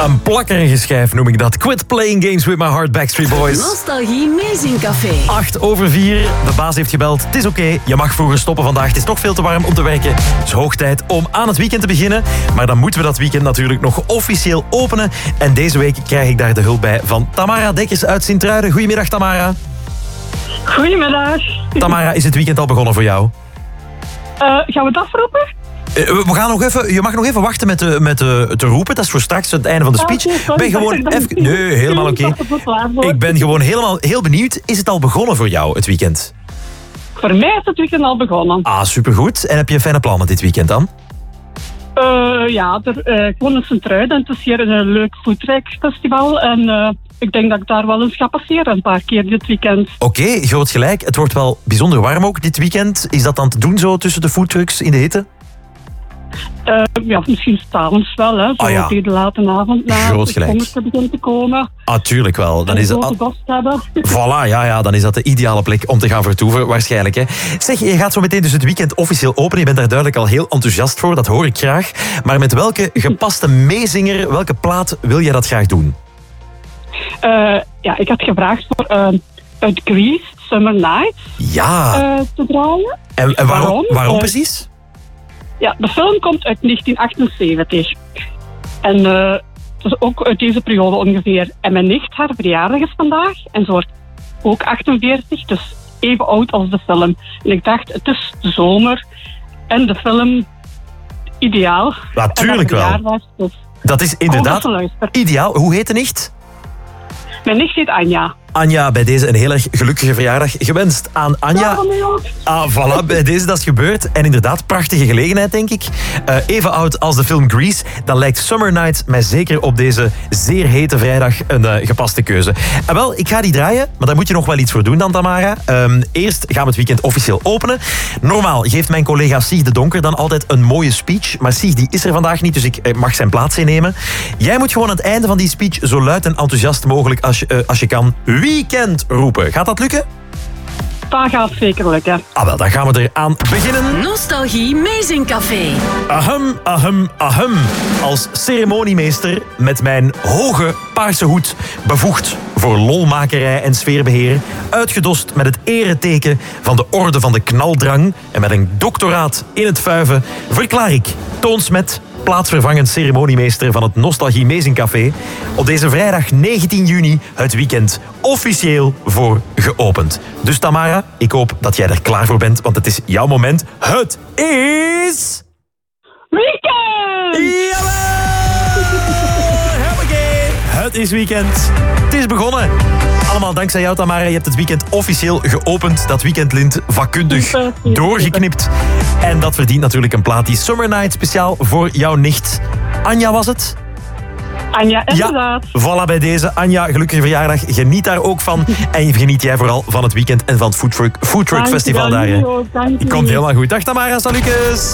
Een plakkerige schijf noem ik dat. Quit playing games with my heart, Backstreet Boys. Nostalgie Meezingcafé. 8:04. De baas heeft gebeld. Het is oké. Je mag vroeger stoppen vandaag. Het is toch veel te warm om te werken. Het is hoog tijd om aan het weekend te beginnen. Maar dan moeten we dat weekend natuurlijk nog officieel openen. En deze week krijg ik daar de hulp bij van Tamara Dekkers uit Sint-Truiden. Goedemiddag, Tamara. Goedemiddag. Tamara, is het weekend al begonnen voor jou? Gaan we het afroepen? We gaan nog even, je mag nog even wachten met te roepen. Dat is voor straks het einde van de speech. Okay, Ben gewoon even... Nee, helemaal oké. Ik ben gewoon heel benieuwd. Is het al begonnen voor jou, het weekend? Voor mij is het weekend al begonnen. Ah, supergoed. En heb je fijne plannen dit weekend dan? Ik woon in Sint-Truiden en het is hier een leuk foodtruckfestival. En ik denk dat ik daar wel eens ga passeren een paar keer dit weekend. Oké, groot gelijk. Het wordt wel bijzonder warm ook dit weekend. Is dat dan te doen zo tussen de foodtrucks in de hitte? Misschien 's avonds wel, hè. Zo tegen de late avond na groot gelijk. Het zomer begint te komen. Ah, tuurlijk wel. Dan is het... dorst hebben. Voilà, ja, dan is dat de ideale plek om te gaan vertoeven, waarschijnlijk. Hè. Zeg, je gaat zo meteen dus het weekend officieel openen. Je bent daar duidelijk al heel enthousiast voor, dat hoor ik graag. Maar met welke gepaste meezinger, welke plaat wil jij dat graag doen? Ik had gevraagd voor uit Grease, Summer Nights te draaien. En waarom precies? Ja, de film komt uit 1978. En het is ook uit deze periode ongeveer. En mijn nicht, haar verjaardag is vandaag. En ze wordt ook 48, dus even oud als de film. En ik dacht, het is de zomer. En de film, ideaal. Natuurlijk wel. Dus dat is inderdaad ideaal. Hoe heet de nicht? Mijn nicht heet Anja. Anja, bij deze een heel erg gelukkige verjaardag gewenst aan Anja. Voilà, bij deze dat is gebeurd. En inderdaad, prachtige gelegenheid, denk ik. Even oud als de film Grease. Dan lijkt Summer Night mij zeker op deze zeer hete vrijdag een gepaste keuze. En wel, ik ga die draaien, maar daar moet je nog wel iets voor doen dan, Tamara. Eerst gaan we het weekend officieel openen. Normaal geeft mijn collega Sieg de Donker dan altijd een mooie speech. Maar Sieg, die is er vandaag niet, dus ik mag zijn plaats innemen. Jij moet gewoon aan het einde van die speech zo luid en enthousiast mogelijk als je kan weekend roepen. Gaat dat lukken? Dat gaat zeker lukken. Wel, dan gaan we eraan beginnen. Nostalgie Meezingcafé. Ahem. Als ceremoniemeester met mijn hoge paarse hoed, bevoegd voor lolmakerij en sfeerbeheer, uitgedost met het ereteken van de Orde van de Knaldrang en met een doctoraat in het vuiven, verklaar ik Toon Smet, plaatsvervangend ceremoniemeester van het Nostalgie Meezingcafé, op deze vrijdag 19 juni het weekend officieel voor geopend. Dus Tamara, ik hoop dat jij er klaar voor bent, want het is jouw moment. Het is... weekend! Jawel! Hoppakee! Het is weekend. Het is begonnen. Allemaal dankzij jou, Tamara. Je hebt het weekend officieel geopend. Dat weekendlint vakkundig doorgeknipt. En dat verdient natuurlijk een plaat. Die Summer Night speciaal voor jouw nicht. Anja was het? Anja, inderdaad. Ja, voilà bij deze. Anja, gelukkige verjaardag. Geniet daar ook van. En geniet jij vooral van het weekend en van het Foodtruck Festival daar. Dank je. Komt helemaal goed. Dag Tamara, salutjes.